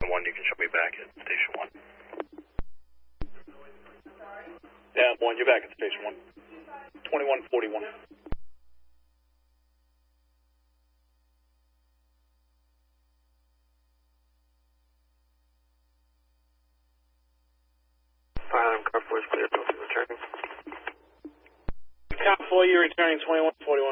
1, you can show me back at Station 1. Yeah, 1, you're back at Station 1. 2141. Pilot, car 4 is clear, returning. Cop 4, you're returning 2141.